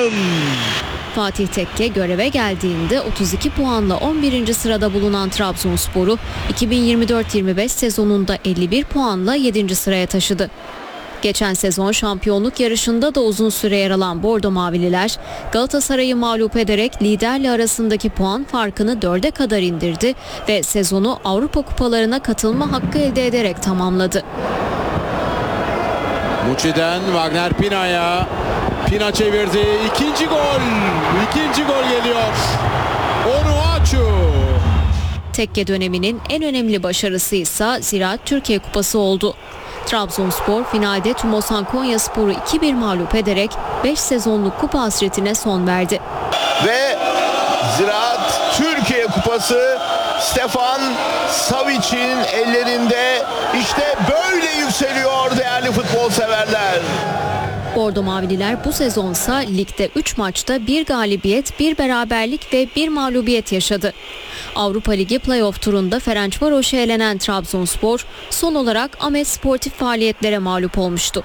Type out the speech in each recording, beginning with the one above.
Aydın. Fatih Tekke göreve geldiğinde 32 puanla 11. sırada bulunan Trabzonspor'u 2024-25 sezonunda 51 puanla 7. sıraya taşıdı. Geçen sezon şampiyonluk yarışında da uzun süre yer alan Bordo Mavililer, Galatasaray'ı mağlup ederek liderle arasındaki puan farkını 4'e kadar indirdi ve sezonu Avrupa kupalarına katılma hakkı elde ederek tamamladı. Muçi'den Wagner Pina'ya. Pina çevirdi. İkinci gol geliyor. Onuachu. Tekke döneminin en önemli başarısı ise Ziraat Türkiye Kupası oldu. Trabzonspor finalde Tumosan Konyaspor'u 2-1 mağlup ederek 5 sezonluk kupa hasretine son verdi. Ve Ziraat Türkiye Kupası Stefan Savic'in ellerinde, işte böyle yükseliyor değerli futbol severler. Bordo Mavililer bu sezonsa ligde 3 maçta 1 galibiyet, 1 beraberlik ve 1 mağlubiyet yaşadı. Avrupa Ligi playoff turunda Ferencvaros'a elenen Trabzonspor son olarak Ahmet sportif faaliyetlere mağlup olmuştu.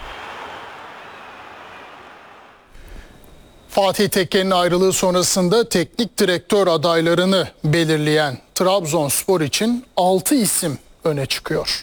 Fatih Tekke'nin ayrılığı sonrasında teknik direktör adaylarını belirleyen Trabzonspor için 6 isim öne çıkıyor.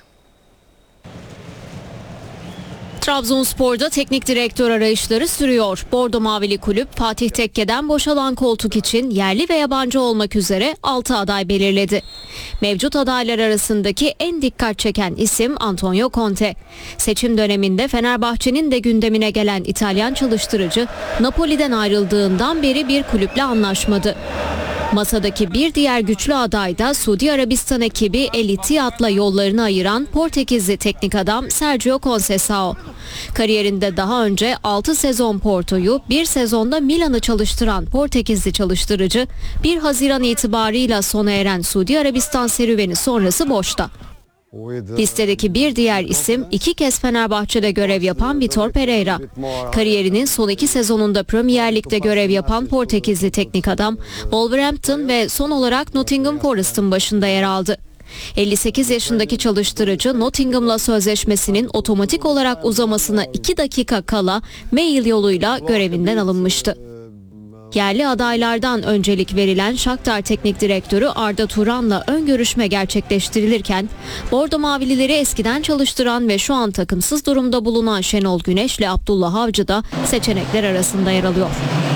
Trabzonspor'da teknik direktör arayışları sürüyor. Bordo Mavili kulüp Fatih Tekke'den boşalan koltuk için yerli ve yabancı olmak üzere 6 aday belirledi. Mevcut adaylar arasındaki en dikkat çeken isim Antonio Conte. Seçim döneminde Fenerbahçe'nin de gündemine gelen İtalyan çalıştırıcı Napoli'den ayrıldığından beri bir kulüple anlaşmadı. Masadaki bir diğer güçlü aday da Suudi Arabistan ekibi El Ittihad'la yollarını ayıran Portekizli teknik adam Sergio Conceição. Kariyerinde daha önce 6 sezon Porto'yu, 1 sezonda Milan'ı çalıştıran Portekizli çalıştırıcı 1 Haziran itibarıyla sona eren Suudi Arabistan serüveni sonrası boşta. Listedeki bir diğer isim 2 kez Fenerbahçe'de görev yapan Vitor Pereira. Kariyerinin son 2 sezonunda Premier Lig'de görev yapan Portekizli teknik adam Wolverhampton ve son olarak Nottingham Forest'ın başında yer aldı. 58 yaşındaki çalıştırıcı Nottingham'la sözleşmesinin otomatik olarak uzamasına 2 dakika kala mail yoluyla görevinden alınmıştı. Yerli adaylardan öncelik verilen Shakhtar Teknik Direktörü Arda Turan'la ön görüşme gerçekleştirilirken Bordo Mavilileri eskiden çalıştıran ve şu an takımsız durumda bulunan Şenol Güneş ile Abdullah Avcı da seçenekler arasında yer alıyor.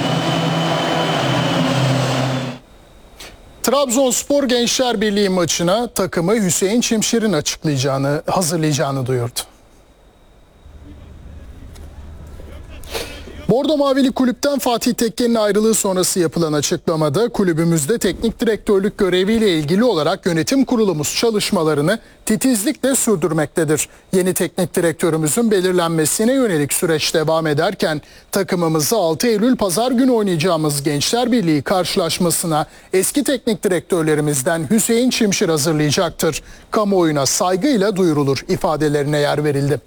Trabzonspor Gençler Birliği maçına takımı Hüseyin Çimşir'in hazırlayacağını duyurdu. Bordo Mavili kulüpten Fatih Tekke'nin ayrılığı sonrası yapılan açıklamada kulübümüzde teknik direktörlük göreviyle ilgili olarak yönetim kurulumuz çalışmalarını titizlikle sürdürmektedir. Yeni teknik direktörümüzün belirlenmesine yönelik süreç devam ederken takımımızı 6 Eylül Pazar günü oynayacağımız Gençler Birliği karşılaşmasına eski teknik direktörlerimizden Hüseyin Çimşir hazırlayacaktır. Kamuoyuna saygıyla duyurulur ifadelerine yer verildi.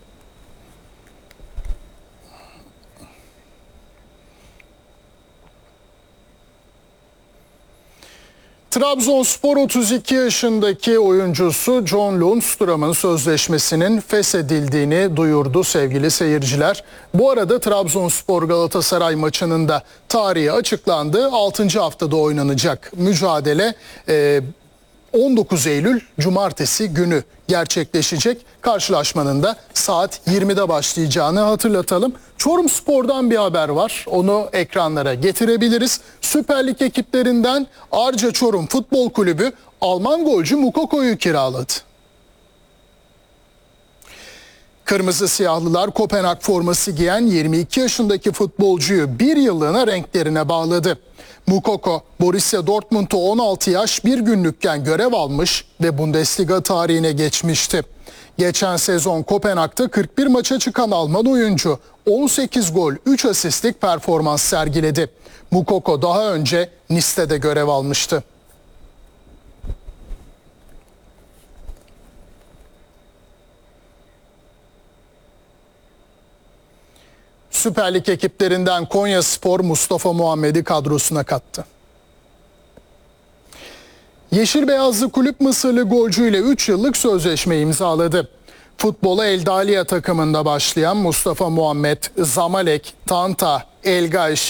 Trabzonspor 32 yaşındaki oyuncusu John Lundström'ün sözleşmesinin feshedildiğini duyurdu sevgili seyirciler. Bu arada Trabzonspor Galatasaray maçının da tarihi açıklandı. 6. haftada oynanacak mücadele 19 Eylül Cumartesi günü gerçekleşecek. Karşılaşmanın da saat 20'de başlayacağını hatırlatalım. Çorumspor'dan bir haber var. Onu ekranlara getirebiliriz. Süper Lig ekiplerinden Arca Çorum Futbol Kulübü Alman golcü Mukoko'yu kiraladı. Kırmızı Siyahlılar Kopenhag forması giyen 22 yaşındaki futbolcuyu bir yıllığına renklerine bağladı. Mukoko, Borussia Dortmund'da 16 yaş bir günlükken görev almış ve Bundesliga tarihine geçmişti. Geçen sezon Kopenhag'da 41 maça çıkan Alman oyuncu 18 gol 3 asistlik performans sergiledi. Mukoko daha önce Nice'de görev almıştı. Süper Lig ekiplerinden Konyaspor Mustafa Muhammed'i kadrosuna kattı. Yeşil Beyazlı kulüp Mısırlı golcüyle 3 yıllık sözleşme imzaladı. Futbola El Dalia takımında başlayan Mustafa Muhammed, Zamalek, Tanta, El Gaiş